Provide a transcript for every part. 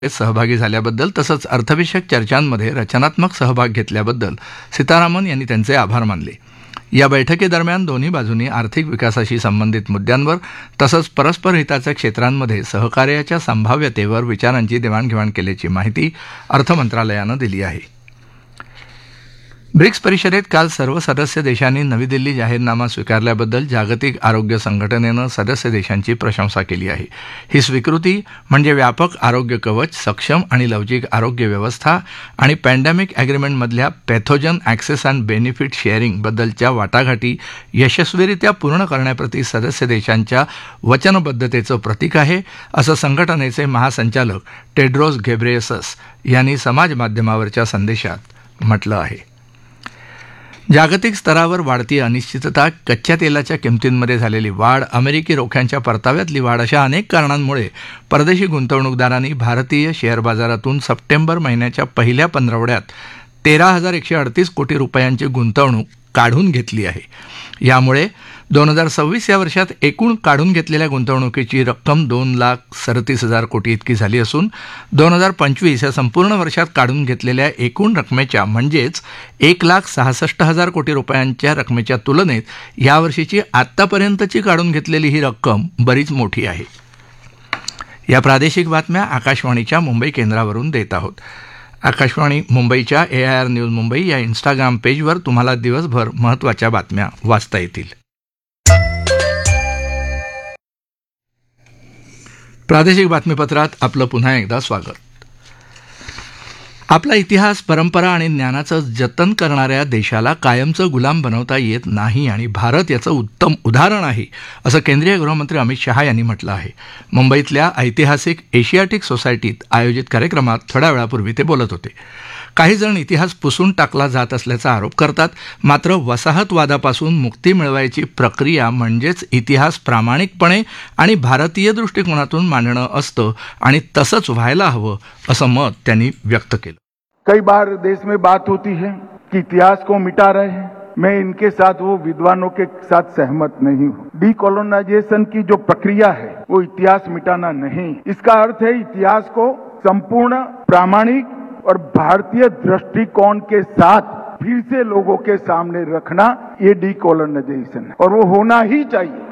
सहभागी झाल्याबद्दल तसंच अर्थविषयक चर्चांमध्ये रचनात्मक सहभाग घेतल्याबद्दल सीतारामन यांनी त्यांचे आभार मानले. या बैठकीदरम्यान दोन्ही बाजूंनी आर्थिक विकासाशी संबंधित मुद्द्यांवर तसंच परस्पर हिताच्या क्षेत्रांमध्ये सहकार्याच्या संभाव्यतेवर विचारांची देवाणघेवाण केल्याची माहिती अर्थ मंत्रालयानं दिली आहे. ब्रिक्स परिषदेत काल सर्व सदस्य देशांनी नवी दिल्ली जाहीरनामा स्वीकारल्याबद्दल जागतिक आरोग्य संघटनेनं सदस्य देशांची प्रशंसा केली आहे. ही स्वीकृती म्हणजे व्यापक आरोग्य कवच, सक्षम आणि लवचिक आरोग्य व्यवस्था आणि pandemic अॅग्रीमेंटमधल्या pathogen access and benefit sharing बद्दलच्या वाटाघाटी यशस्वीरित्या पूर्ण करण्याप्रती सदस्य देशांच्या वचनबद्धतेचं प्रतीक आहे, असं संघटनेचे महासंचालक टेड्रोस घेब्रेयेसस यांनी समाज माध्यमावरच्या संदेशात म्हटलं आहे. जागतिक स्तरावर वाढती अनिश्चितता, कच्च्या तेलाच्या किमतींमध्ये झालेली वाढ, अमेरिकी रोख्यांच्या परताव्यातली वाढ अशा अनेक कारणांमुळे परदेशी गुंतवणूकदारांनी भारतीय शेअर बाजारातून सप्टेंबर महिन्याच्या पहिल्या पंधरवड्यात 13,138 कोटी रुपयांची गुंतवणूक काढून घेतली आहे. यामुळे 2026 या वर्षात एकूण काढून घेतलेल्या गुंतवणुकीची रक्कम 2,37,000 कोटी इतकी झाली असून 2025 या संपूर्ण वर्षात काढून घेतलेल्या एकूण रकमेच्या म्हणजेच 1,66,000 कोटी रुपयांच्या रकमेच्या तुलनेत यावर्षीची आत्तापर्यंतची काढून घेतलेली ही रक्कम बरीच मोठी आहे. या प्रादेशिक बातम्या आकाशवाणीच्या मुंबई केंद्रावरून देत आहोत. आकाशवाणी मुंबईच्या AIR न्यूज मुंबई या इंस्टाग्राम पेजवर तुम्हाला दिवसभर महत्त्वाच्या बातम्या वाचता येतील. प्रादेशिक बातमीपत्रात आपलं पुन्हा एकदा स्वागत. आपला इतिहास, परंपरा आणि ज्ञानाचं जतन करणाऱ्या देशाला कायमचं गुलाम बनवता येत नाही आणि भारत याचं उत्तम उदाहरण आहे, असं केंद्रीय गृहमंत्री अमित शहा यांनी म्हटलं आहे. मुंबईतल्या ऐतिहासिक एशियाटिक सोसायटीत आयोजित कार्यक्रमात थोड्या वेळापूर्वी ते बोलत होते. काही जण इतिहास पुसून टाकला जात असल्याचा आरोप करतात, मात्र वसाहतवादापासून मुक्ती मिळवायची प्रक्रिया म्हणजेच इतिहास प्रामाणिकपणे आणि भारतीय दृष्टिकोनातून मांडणं असतं आणि तसंच व्हायला हवं, असं मत त्यांनी व्यक्त केलं. कई बार देश में बात होती है कि इतिहास को मिटा रहे हैं. मैं इनके साथ वो विद्वानों के साथ सहमत नहीं हूँ. डीकोलोनाइजेशन की जो प्रक्रिया है वो इतिहास मिटाना नहीं. इसका अर्थ है इतिहास को संपूर्ण प्रामाणिक और भारतीय दृष्टिकोण के साथ फिर से लोगों के सामने रखना, ये डीकोलोनाइजेशन है और वो होना ही चाहिए.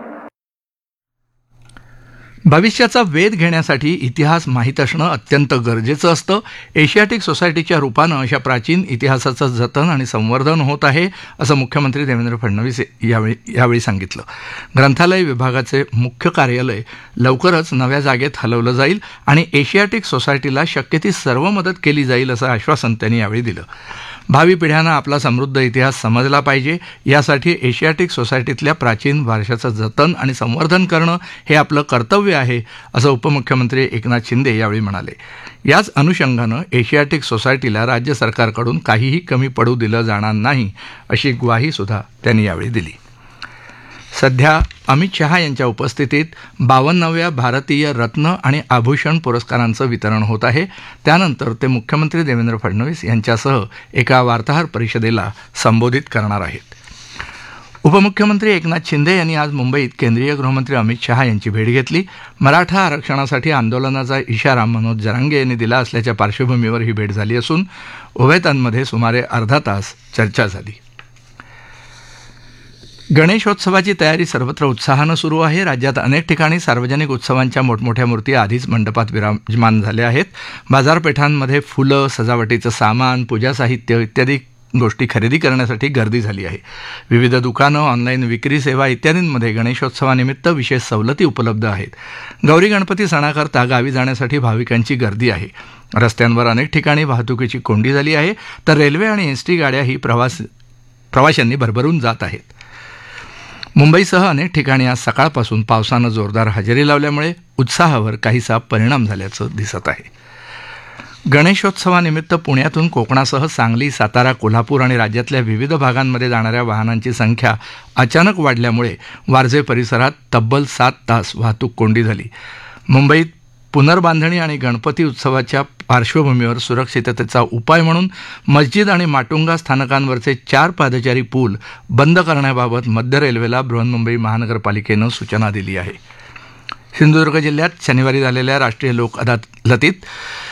भविष्याचा वेध घेण्यासाठी इतिहास माहीत असणं अत्यंत गरजेचं असतं. एशियाटिक सोसायटीच्या रूपानं अशा प्राचीन इतिहासाचं जतन आणि संवर्धन होत आहे, असं मुख्यमंत्री देवेंद्र फडणवीस यावेळी सांगितलं. ग्रंथालय विभागाचे मुख्य कार्यालय लवकरच नव्या जागेत हलवलं जाईल आणि एशियाटिक सोसायटीला शक्य ती सर्व मदत केली जाईल, असं आश्वासन त्यांनी यावेळी दिलं. भावी पिढ्यांना आपला समृद्ध इतिहास समजला पाहिजे, यासाठी एशियाटिक सोसायटीतल्या प्राचीन वारशाचं जतन आणि संवर्धन करणं हे आपलं कर्तव्य आहे, असं उपमुख्यमंत्री एकनाथ शिंदे यावेळी म्हणाले. याच अनुषंगानं एशियाटिक सोसायटीला राज्य सरकारकडून काहीही कमी पडू दिलं जाणार नाही, अशी ग्वाहीसुद्धा त्यांनी यावेळी दिली. सध्या अमित शहा यांच्या उपस्थितीत 52व्या भारतीय रत्न आणि आभूषण पुरस्कारांचं वितरण होत आहे. त्यानंतर ते मुख्यमंत्री देवेंद्र फडणवीस यांच्यासह एका वार्ताहर परिषदेला संबोधित करणार आहेत. उपमुख्यमंत्री एकनाथ शिंदे यांनी आज मुंबईत केंद्रीय गृहमंत्री अमित शहा यांची भेट घेतली. मराठा आरक्षणासाठी आंदोलनाचा इशारा मनोज जरांगे यांनी दिला असल्याच्या पार्श्वभूमीवर ही भेट झाली असून उभयतांमध्ये सुमारे अर्धा तास चर्चा झाली. गणेशोत्सवाची तयारी सर्वत्र उत्साहानं सुरू आहे. राज्यात अनेक ठिकाणी सार्वजनिक उत्सवांच्या मोठमोठ्या मूर्ती आधीच मंडपात विराजमान झाल्या आहेत. बाजारपेठांमध्ये फुलं, सजावटीचं सामान, पूजा साहित्य इत्यादी गोष्टी खरेदी करण्यासाठी गर्दी झाली आहे. विविध दुकानं, ऑनलाईन विक्री सेवा इत्यादींमध्ये गणेशोत्सवानिमित्त विशेष सवलती उपलब्ध आहेत. गौरी गणपती सणाकरता गावी जाण्यासाठी भाविकांची गर्दी आहे. रस्त्यांवर अनेक ठिकाणी वाहतुकीची कोंडी झाली आहे, तर रेल्वे आणि एसटी गाड्याही प्रवाशांनी भरभरून जात आहेत. मुंबईसह अनेक ठिकाणी आज सकाळपासून पावसानं जोरदार हजेरी लावल्यामुळे उत्साहावर काहीसा परिणाम झाल्याचं दिसत आहे. गणेशोत्सवानिमित्त पुण्यातून कोकणासह सांगली, सातारा, कोल्हापूर आणि राज्यातल्या विविध भागांमध्ये जाणाऱ्या वाहनांची संख्या अचानक वाढल्यामुळे वारजे परिसरात तब्बल 7 तास वाहतूक कोंडी झाली. मुंबईत पुनर्बांधणी आणि गणपती उत्सवाच्या पार्श्वभूमीवर सुरक्षिततेचा उपाय म्हणून मस्जिद आणि माटुंगा स्थानकांवरचे 4 पादचारी पूल बंद करण्याबाबत मध्य रेल्वेला बृहन्मुंबई महानगरपालिकेनं सूचना दिली आहे. सिंधुदुर्ग जिल्ह्यात शनिवारी झालेल्या राष्ट्रीय लोक अदालतीत